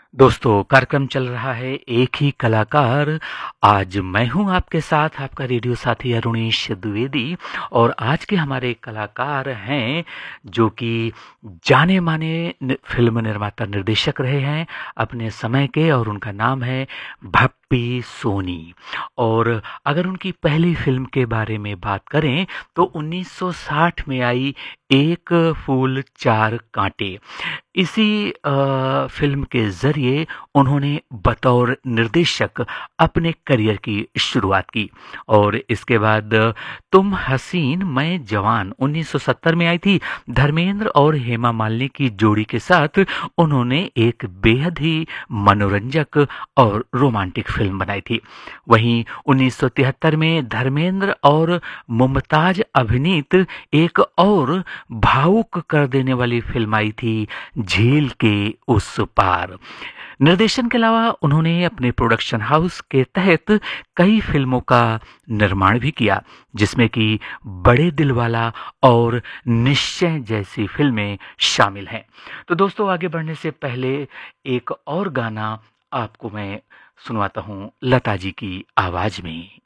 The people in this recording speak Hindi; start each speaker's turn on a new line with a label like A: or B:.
A: दोस्तों, कार्यक्रम चल रहा है एक ही कलाकार। आज मैं हूं आपके साथ, आपका रेडियो साथी अरुणेश द्विवेदी। और आज के हमारे कलाकार हैं जो कि जाने माने फिल्म निर्माता निर्देशक रहे हैं अपने समय के, और उनका नाम है भप्पी सोनी। और अगर उनकी पहली फिल्म के बारे में बात करें तो 1960 में आई एक फूल चार कांटे। इसी फ़िल्म के ज़रिए उन्होंने बतौर निर्देशक अपने करियर की शुरुआत की। और इसके बाद तुम हसीन मैं जवान 1970 में आई थी। धर्मेंद्र और हेमा मालिनी की जोड़ी के साथ उन्होंने एक बेहद ही मनोरंजक और रोमांटिक फ़िल्म बनाई थी। वहीं 1973 में धर्मेंद्र और मुमताज़ अभिनीत एक और भावुक कर देने वाली फ़िल्म आई थी, झील के उस पार। निर्देशन के अलावा उन्होंने अपने प्रोडक्शन हाउस के तहत कई फिल्मों का निर्माण भी किया, जिसमें कि बड़े दिलवाला और निश्चय जैसी फिल्में शामिल हैं। तो दोस्तों, आगे बढ़ने से पहले एक और गाना आपको मैं सुनवाता हूँ लता जी की आवाज में।